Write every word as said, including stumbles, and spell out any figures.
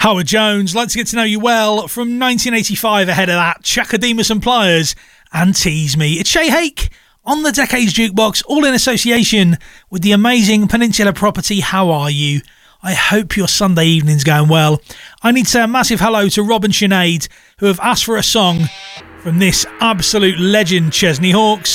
Howard Jones, like to get to know you well. From nineteen eighty-five, ahead of that, Chakademus and Pliers and Tease Me. It's Shay Hake on the Decades Jukebox, all in association with the amazing Peninsula property How Are You? I hope your Sunday evening's going well. I need to say a massive hello to Rob and Sinead, who have asked for a song from this absolute legend, Chesney Hawkes.